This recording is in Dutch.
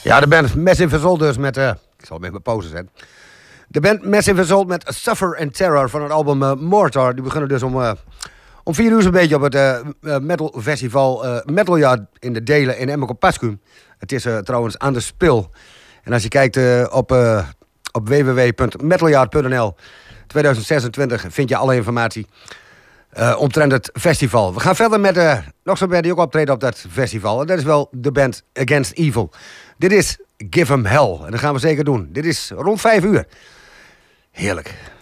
Ja, de band Massive Assault dus met... ik zal hem in mijn pauze zetten. De band Massive Assault met Suffer and Terror van het album Mortar. Die beginnen dus om 4 uur zo'n beetje op het metal festival Metal Yard in de Delen in Emmerkop-Pascuum. Het is trouwens aan de spil. En als je kijkt op www.metalyard.nl 2026 vind je alle informatie omtrent het festival. We gaan verder met nog zo'n band die ook optreedt op dat festival. En dat is wel de band Against Evil. Dit is Give 'Em Hell. En dat gaan we zeker doen. Dit is rond 5 uur. Heerlijk.